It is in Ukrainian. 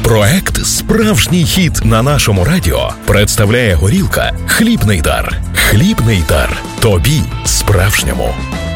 Проект «Справжній хіт» на нашому радіо представляє горілка «Хлібний дар». «Хлібний дар» тобі справжньому.